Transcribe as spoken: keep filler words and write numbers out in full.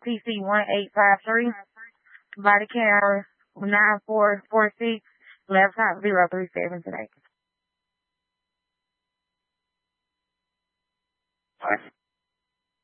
P C one eight five three, body camera nine four four six, laptop zero three seven today.